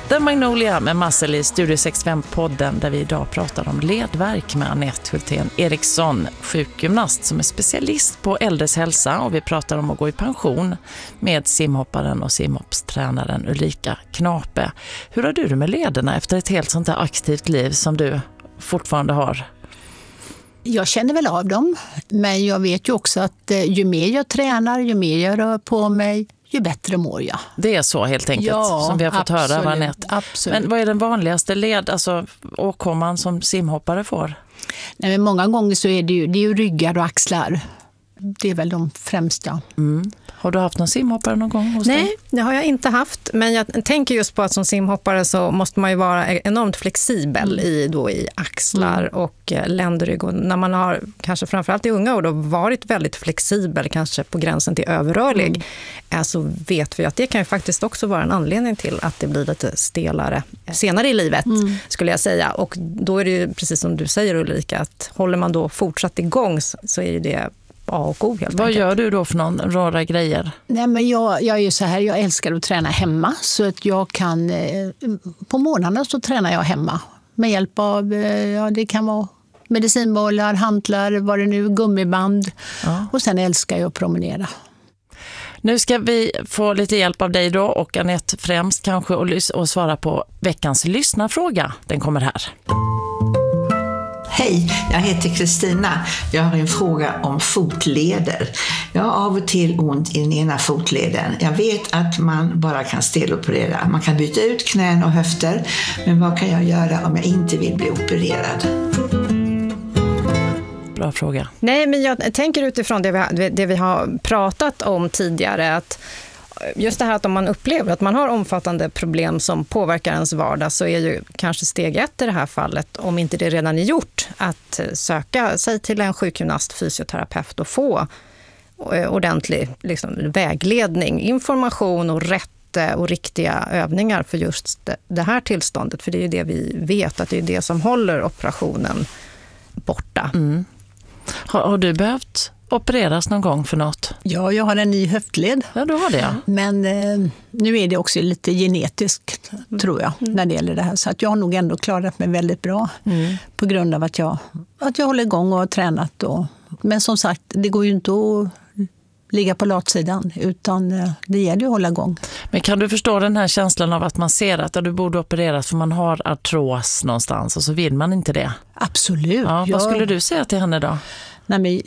The Magnolia med Massel i Studio 65-podden där vi idag pratar om ledvärk med Anette Hultén Eriksson, sjukgymnast som är specialist på äldres hälsa, och vi pratar om att gå i pension med simhopparen och simhoppstränaren Ulrika Knape. Hur har du det med lederna efter ett helt sånt här aktivt liv som du fortfarande har? Jag känner väl av dem, men jag vet ju också att ju mer jag tränar, ju mer jag rör på mig, ju bättre mår jag. Det är så helt enkelt, som vi har fått höra av Anette. Absolut. Men vad är den vanligaste åkomman som simhoppare får? Nej, men många gånger så är det ju ryggar och axlar. Det är väl de främsta. Mm. Har du haft någon simhoppare någon gång hos dig? Nej, det har jag inte haft. Men jag tänker just på att som simhoppare så måste man ju vara enormt flexibel i axlar och ländrygg. Och när man har, kanske framförallt i unga år, då varit väldigt flexibel, kanske på gränsen till överrörlig, så vet vi att det kan ju faktiskt också vara en anledning till att det blir lite stelare senare i livet, skulle jag säga. Och då är det ju precis som du säger, Ulrika, att håller man då fortsatt igång så är ju det A och O helt enkelt. Vad gör du då för någon rara grejer? Nej, men jag är ju så här, jag älskar att träna hemma, så att jag kan på morgnarna så tränar jag hemma med hjälp av det kan vara medicinbollar, hantlar, vad det nu, gummiband, och sen älskar jag att promenera. Nu ska vi få lite hjälp av dig då, och Anette främst kanske, och svara på veckans lyssnarfråga. Den kommer här. Hej, jag heter Kristina. Jag har en fråga om fotleder. Jag har av och till ont i den ena fotleden. Jag vet att man bara kan steloperera. Man kan byta ut knän och höfter. Men vad kan jag göra om jag inte vill bli opererad? Bra fråga. Nej, men jag tänker utifrån det vi har pratat om tidigare, att just det här att om man upplever att man har omfattande problem som påverkar ens vardag, så är ju kanske steg 1 i det här fallet, om inte det redan är gjort, att söka sig till en sjukgymnast, fysioterapeut och få ordentlig vägledning, information och rätt och riktiga övningar för just det här tillståndet. För det är ju det vi vet, att det är det som håller operationen borta. Mm. Har du behövt opereras någon gång för något? Ja, jag har en ny höftled. Ja, du har det, ja. Men nu är det också lite genetiskt, tror jag, när det gäller det här. Så att jag har nog ändå klarat mig väldigt bra på grund av att jag håller igång och har tränat då. Men som sagt, det går ju inte att ligga på latsidan, utan det gäller ju att hålla igång. Men kan du förstå den här känslan av att man ser att du borde opereras för man har artros någonstans och så vill man inte det? Absolut. Ja, vad skulle du säga till henne då? Nej, men,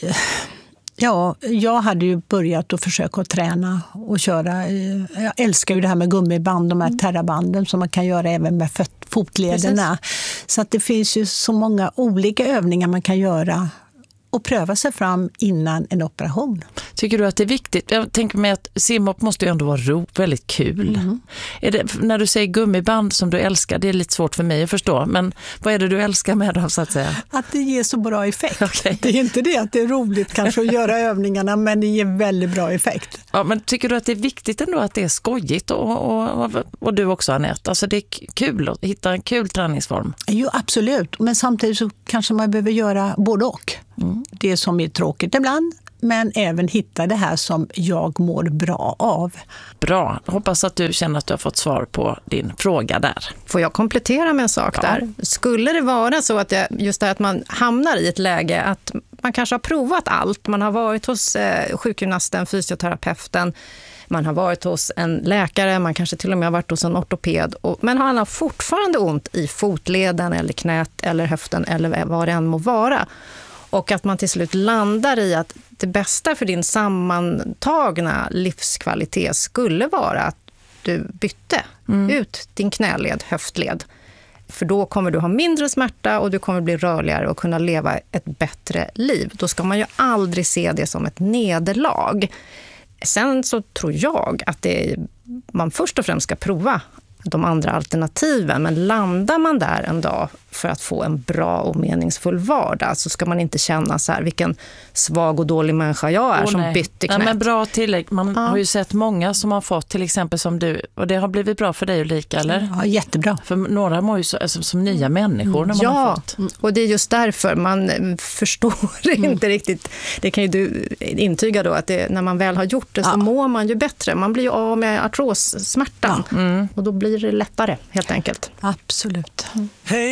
jag hade ju börjat att försöka att träna och köra. Jag älskar ju det här med gummiband, de här terrabanden som man kan göra även med fotlederna. Precis. Så att det finns ju så många olika övningar man kan göra och pröva sig fram innan en operation. Tycker du att det är viktigt? Jag tänker mig att simhopp måste ju ändå vara väldigt kul. Är det, när du säger gummiband som du älskar, det är lite svårt för mig att förstå. Men vad är det du älskar med dem, så att säga? Att det ger så bra effekt. Okay. Det är inte det att det är roligt kanske att göra övningarna, men det ger väldigt bra effekt. Ja, men tycker du att det är viktigt ändå att det är skojigt och du också, Anette? Alltså det är kul att hitta en kul träningsform. Jo, absolut. Men samtidigt så kanske man behöver göra både och. Det som är tråkigt ibland, men även hitta det här som jag mår bra av. Bra. Hoppas att du känner att du har fått svar på din fråga där. Får jag komplettera med en sak där? Skulle det vara så att just det att man hamnar i ett läge att man kanske har provat allt, man har varit hos sjukgymnasten, fysioterapeuten, man har varit hos en läkare, man kanske till och med har varit hos en ortoped, men han har fortfarande ont i fotleden eller knät eller höften eller vad det än må vara. Och att man till slut landar i att det bästa för din sammantagna livskvalitet skulle vara att du bytte ut din knäled, höftled. För då kommer du ha mindre smärta och du kommer bli rörligare och kunna leva ett bättre liv. Då ska man ju aldrig se det som ett nederlag. Sen så tror jag att man först och främst ska prova de andra alternativen. Men landar man där en dag för att få en bra och meningsfull vardag. Så ska man inte känna så här, vilken svag och dålig människa jag är som bytte knät. Nej, men bra tillägg. Man har ju sett många som har fått, till exempel som du, och det har blivit bra för dig Ulrika, eller? Ja, jättebra. För några mår ju som nya människor när man har fått. Och det är just därför man förstår inte riktigt. Det kan ju du intyga då, att när man väl har gjort det så mår man ju bättre. Man blir ju av med artrossmärtan och då blir det lättare helt enkelt. Absolut.